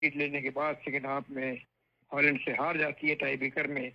जीत लेने के बाद सेकंड हाफ में हॉलैंड से हार जाती है टाई ब्रेकर में।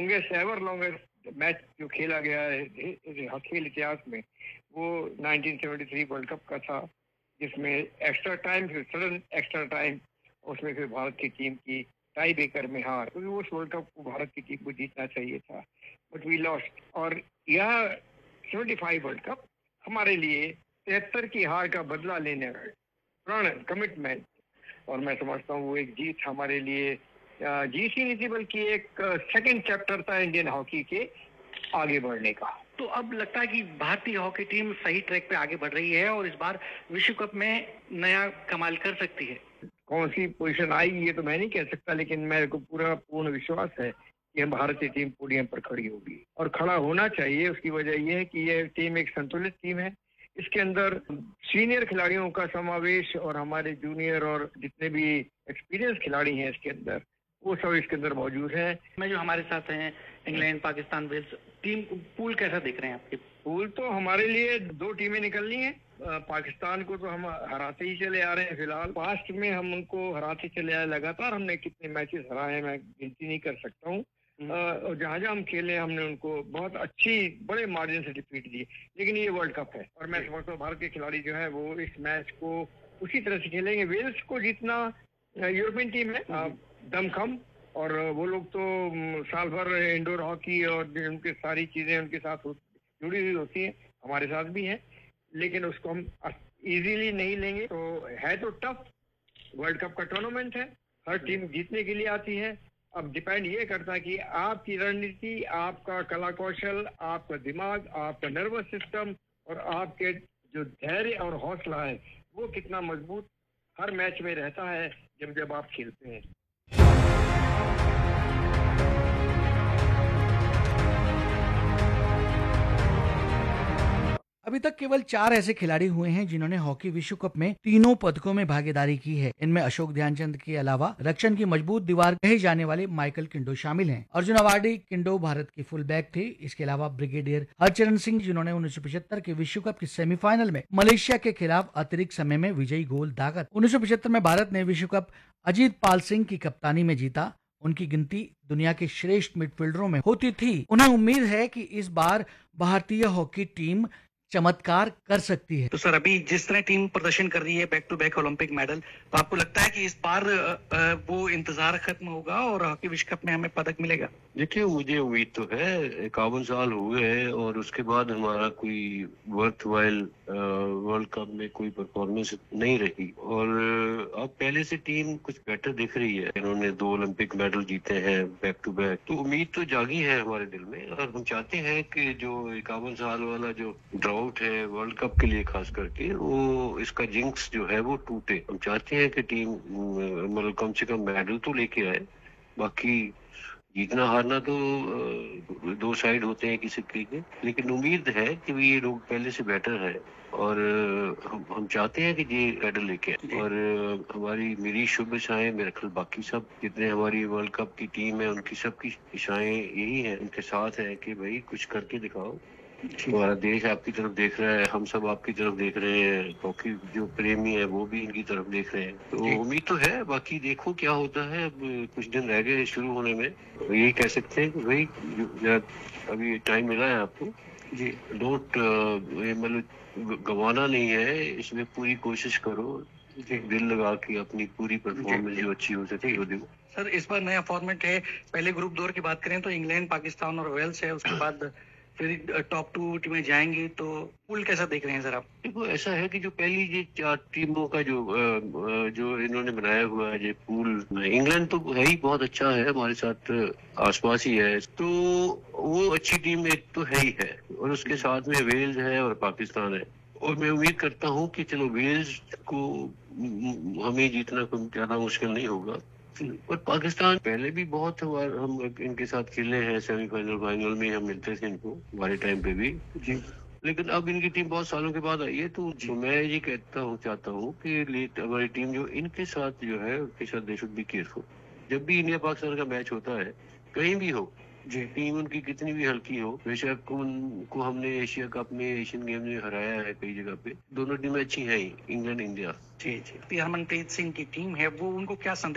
लॉन्गेस्ट मैच जो खेला गया है खेल इतिहास में वो 1973 वर्ल्ड कप का था, जिसमें एक्स्ट्रा टाइम, फिर सडन एक्स्ट्रा टाइम, उसमें फिर भारत की टीम की टाई ब्रेकर में हार, क्योंकि उस वर्ल्ड कप को भारत की टीम को जीतना चाहिए था, बट वी लॉस्ट। और यह 75 वर्ल्ड कप हमारे लिए 73 की हार का बदला लेने का प्रण, कमिटमेंट, और मैं समझता हूँ वो एक जीत हमारे लिए जीत ही नहीं थी, बल्कि एक सेकंड चैप्टर था इंडियन हॉकी के आगे बढ़ने का। तो अब लगता है कि भारतीय हॉकी टीम सही ट्रैक पे आगे बढ़ रही है और इस बार विश्व कप में नया कमाल कर सकती है। कौन सी पोजीशन आई ये तो मैं नहीं कह सकता, लेकिन मेरे को पूर्ण विश्वास है कि हम भारतीय टीम पोडियम पर खड़ी होगी, और खड़ा होना चाहिए। उसकी वजह यह है कि यह टीम एक संतुलित टीम है। इसके अंदर सीनियर खिलाड़ियों का समावेश और हमारे जूनियर और जितने भी एक्सपीरियंस खिलाड़ी हैं इसके अंदर, वो सब इसके अंदर मौजूद हैं। मैं जो हमारे साथ हैं England, Pakistan, Wales, team pool कैसा देख रहे हैं आपके? पूल तो हमारे लिए 2 टीमें निकलनी है। पाकिस्तान को तो हम हराते ही चले आ रहे हैं फिलहाल। पास्ट में हम उनको हराते चले आए लगातार। हमने कितने मैचेस हराए हैं मैं गिनती नहीं कर सकता हूँ। और जहाँ जहाँ हम खेले हमने उनको बहुत अच्छी बड़े मार्जिन से डिफीट दी। लेकिन ये वर्ल्ड कप है और मैं समझता हूँ भारत के खिलाड़ी जो है वो इस मैच को उसी तरह से खेलेंगे। वेल्स को जितना यूरोपियन टीम है दमखम, और वो लोग तो साल भर इंडोर हॉकी और उनकी सारी चीजें उनके साथ जुड़ी हुई होती है, हमारे साथ भी हैं, लेकिन उसको हम इजीली नहीं लेंगे। तो है तो टफ, वर्ल्ड कप का टूर्नामेंट है, हर टीम जीतने के लिए आती है। अब डिपेंड ये करता है कि आपकी रणनीति, आपका कला कौशल, आपका दिमाग, आपका नर्वस सिस्टम और आपके जो धैर्य और हौसला है वो कितना मजबूत हर मैच में रहता है जब आप खेलते हैं। अभी तक केवल 4 ऐसे खिलाड़ी हुए हैं जिन्होंने हॉकी विश्व कप में तीनों पदकों में भागीदारी की है। इनमें अशोक ध्यानचंद के अलावा रक्षण की मजबूत दीवार कहे जाने वाले माइकल किंडो शामिल हैं। अर्जुन अवार्डी किंडो भारत की फुल बैक थे। इसके अलावा ब्रिगेडियर हरचरण सिंह, जिन्होंने 1975 के विश्व कप की सेमीफाइनल में मलेशिया के खिलाफ अतिरिक्त समय में विजयी गोल दागा। 1975 में भारत ने विश्व कप अजीत पाल सिंह की कप्तानी में जीता। उनकी गिनती दुनिया के श्रेष्ठ मिडफील्डरों में होती थी। उन्हें उम्मीद है कि इस बार भारतीय हॉकी टीम चमत्कार कर सकती है। तो सर, अभी जिस तरह टीम प्रदर्शन कर रही है, back to back Olympic medal, तो आपको लगता है कि इस बार वो इंतजार खत्म होगा और हॉकी विश्व कप में हमें पदक मिलेगा? देखिए, मुझे उम्मीद तो है। 51 साल हुए हैं और उसके बाद हमारा कोई वर्थ वाइल वर्ल्ड कप में कोई परफॉर्मेंस नहीं रही, और अब पहले से टीम कुछ बेटर दिख रही है। इन्होंने 2 ओलंपिक मेडल जीते हैं बैक टू बैक, तो उम्मीद तो जागी है हमारे दिल में, और हम चाहते हैं कि जो 51 साल वाला जो ड्राउट है वर्ल्ड कप के लिए खास करके, वो इसका जिंक्स जो है वो टूटे। हम चाहते हैं कि टीम मतलब कम से कम मेडल तो लेके आए। बाकी जीतना हारना तो 2 साइड होते हैं किसी के, लेकिन उम्मीद है कि ये लोग पहले से बेटर है, और हम चाहते हैं कि ये मेडल लेके आए। और हमारी मेरी शुभ इच्छाएं, मेरे ख्याल बाकी सब जितने हमारी वर्ल्ड कप की टीम है उनकी सबकी इच्छाएं यही है, उनके साथ है कि भाई कुछ करके दिखाओ। हमारा देश आपकी तरफ देख रहा है, हम सब आपकी तरफ देख रहे हैं, हॉकी जो प्रेमी है वो भी इनकी तरफ देख रहे हैं, तो उम्मीद तो है। बाकी देखो क्या होता है। अब कुछ दिन रह गए शुरू होने में, यही कह सकते हैं कि भाई अभी टाइम मिला है आपको जी, डोंट मतलब गंवाना नहीं है, इसमें पूरी कोशिश करो, दिल लगा के अपनी पूरी परफॉर्मेंस जो अच्छी हो सके वो देखो। सर, इस बार नया फॉर्मेट है। पहले ग्रुप दौर की बात करें तो इंग्लैंड, पाकिस्तान और वेल्स है, उसके बाद फिर टॉप 2 टीमें जाएंगी, तो पूल कैसा देख रहे हैं सर आप? देखो, ऐसा है कि जो पहली ये 4 टीमों का जो इन्होंने बनाया हुआ है ये पूल, इंग्लैंड तो है ही बहुत अच्छा है, हमारे साथ आसपास ही है, तो वो अच्छी टीम एक तो है ही है, और उसके साथ में वेल्स है और पाकिस्तान है। और मैं उम्मीद करता हूँ कि चलो वेल्स को हमें जीतना कोई ज्यादा मुश्किल नहीं होगा। और पाकिस्तान पहले भी बहुत बार हम इनके साथ खेले हैं, सेमीफाइनल फाइनल में हम मिलते थे इनको हमारे टाइम पे भी जी। लेकिन अब इनकी टीम बहुत सालों के बाद आई है, तो मैं ये चाहता हूँ कि हमारी टीम जो इनके साथ जो है उनके साथ दे शुड बी केयरफुल। जब भी इंडिया पाकिस्तान का मैच होता है कहीं भी हो, जी। टीम उनकी कितनी भी हल्की हो, बेशक उनको हमने एशिया कप में, एशियन गेम में हराया है कई जगह पे, दोनों टीमें अच्छी हैं ही, इंग्लैंड इंडिया। जी जी। हरमनप्रीत सिंह की टीम है, वो उनको क्या संदेश